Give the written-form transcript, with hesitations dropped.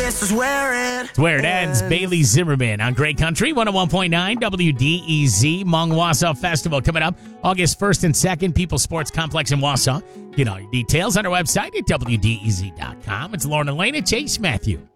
this is where It's where it ends. Bailey Zimmerman on Great Country 101.9 WDEZ. Hmong Wausau Festival coming up August 1st and 2nd. People's Sports Complex in Wausau. Get all your details on our website at WDEZ.com. It's Lauren Elena, Chase Matthew.